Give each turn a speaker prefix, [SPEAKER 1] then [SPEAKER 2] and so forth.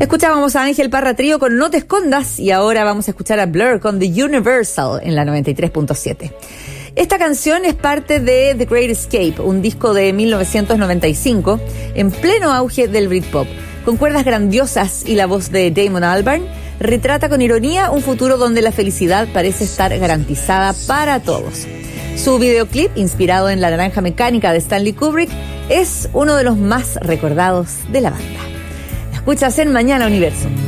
[SPEAKER 1] Escuchábamos a Ángel Parra Trío con No te escondas y ahora vamos a escuchar a Blur con The Universal en la 93.7. Esta canción es parte de The Great Escape, un disco de 1995 en pleno auge del Britpop. Con cuerdas grandiosas y la voz de Damon Albarn, retrata con ironía un futuro donde la felicidad parece estar garantizada para todos. Su videoclip, inspirado en La Naranja Mecánica de Stanley Kubrick, es uno de los más recordados de la banda. La escuchas en Mañana Universo.